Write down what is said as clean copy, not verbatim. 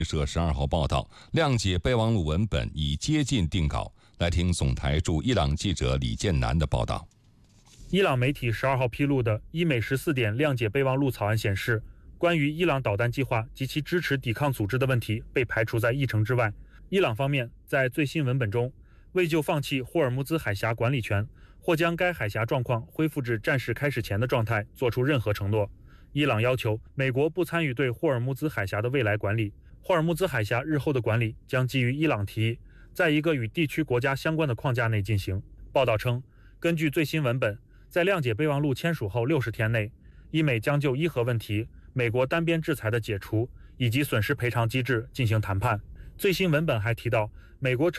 社12号报道，谅解备忘录文本已接近定稿。来听总台驻伊朗记者李建南的报道。 伊朗媒体12号披露的伊美14点谅解备忘录草案显示，关于伊朗导弹计划及其支持抵抗组织的问题被排除在议程之外。伊朗方面在最新文本中未就放弃霍尔木兹海峡管理权或将该海峡状况恢复至战事开始前的状态做出任何承诺。伊朗要求美国不参与对霍尔木兹海峡的未来管理，霍尔木兹海峡日后的管理将基于伊朗提议，在一个与地区国家相关的框架内进行。报道称，根据最新文本，在谅解备忘录签署后60天内，伊美将就伊核问题、美国单边制裁的解除以及损失赔偿机制进行谈判。最新文本还提到，美国